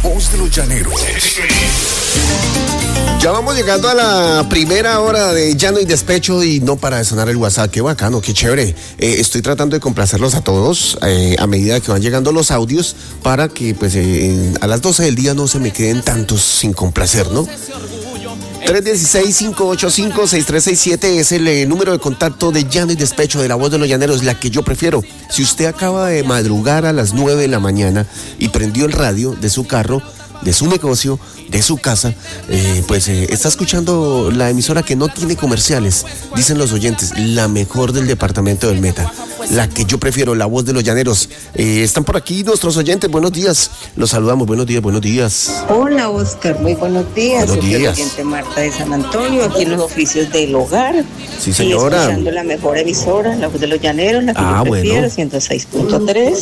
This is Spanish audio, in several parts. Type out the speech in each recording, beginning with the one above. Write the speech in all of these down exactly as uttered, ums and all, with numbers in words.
voz de los llaneros. Ya vamos llegando a la primera hora de Llano y Despecho y no para de sonar el WhatsApp. Qué bacano, qué chévere. Eh, estoy tratando de complacerlos a todos eh, a medida que van llegando los audios para que pues eh, a las doce del día no se me queden tantos sin complacer, ¿no? tres uno seis, cinco ocho cinco, seis tres seis siete es el eh, número de contacto de Llano y Despecho de la voz de los llaneros, la que yo prefiero. Si usted acaba de madrugar a las nueve de la mañana y prendió el radio de su carro, de su negocio, de su casa, eh, pues eh, está escuchando la emisora que no tiene comerciales, dicen los oyentes, la mejor del departamento del Meta, la que yo prefiero, la voz de los llaneros. Eh, están por aquí nuestros oyentes, buenos días, los saludamos, buenos días, buenos días. Hola Oscar, muy buenos días. Buenos días. Soy la oyente Marta de San Antonio, aquí en los oficios del hogar. Sí, señora. Y escuchando la mejor emisora, la voz de los llaneros, la que Ah, yo prefiero, bueno. ciento seis punto tres.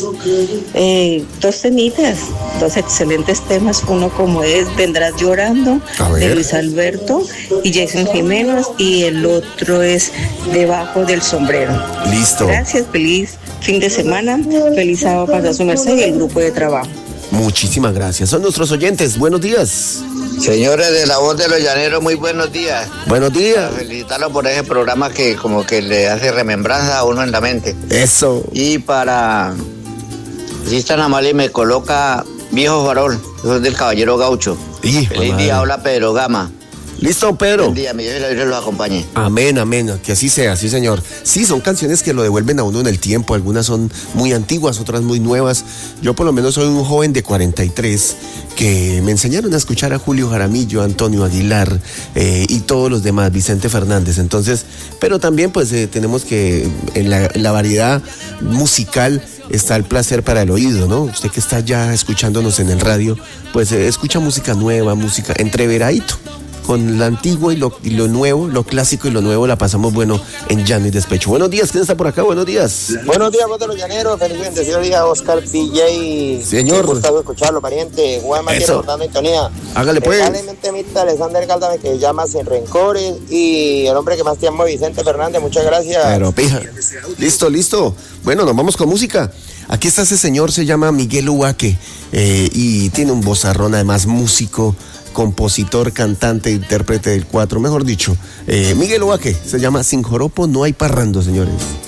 Eh, dos temitas, dos excelentes temas, uno como es Vendrás Llorando, A ver. de Luis Alberto y Jason Jiménez, y el otro es Debajo del Sombrero. Listo. Gracias, feliz fin de semana, feliz sábado para su merced y el grupo de trabajo. Muchísimas gracias, son nuestros oyentes, buenos días. Señores de la voz de los llaneros, muy buenos días. Buenos días. Felicitarlos por ese programa que como que le hace remembranza a uno en la mente. Eso. Y para, si es tan amable y me coloca Viejo Farol, eso es del Caballero Gaucho. Hijo Feliz madre. día, hola Pedro Gama. Listo, Pedro. Buen día, mi Dios y la los acompañe. Amén, amén, que así sea, sí señor. Sí, son canciones que lo devuelven a uno en el tiempo, algunas son muy antiguas, otras muy nuevas. Yo por lo menos soy un joven de cuarenta y tres que me enseñaron a escuchar a Julio Jaramillo, Antonio Aguilar eh, y todos los demás, Vicente Fernández. Entonces, pero también pues eh, tenemos que, en la, la variedad musical está el placer para el oído, ¿no? Usted que está ya escuchándonos en el radio, pues eh, escucha música nueva, música entreveradito. Con lo antiguo y lo, y lo nuevo, lo clásico y lo nuevo la pasamos bueno en Llano y Despecho. Buenos días, ¿quién está por acá? Buenos días. Buenos días, voz de los llaneros, feliz bendecido día, Oscar P J. Señor. Qué gustado escucharlo, pariente. Juan Maquero, Eso. cortando sintonía. Hágale pues. Probablemente Mita Alexander Cáldame, que llama Sin Rencores, y el hombre que más te amo, Vicente Fernández, muchas gracias. Pero pija. Listo, listo. Bueno, nos vamos con música. Aquí está ese señor, se llama Miguel Ubaque, eh, y tiene un vozarrón, además músico, compositor, cantante, intérprete del cuatro, mejor dicho. Eh, Miguel Ubaque, se llama Sin Joropo no hay parrando, señores.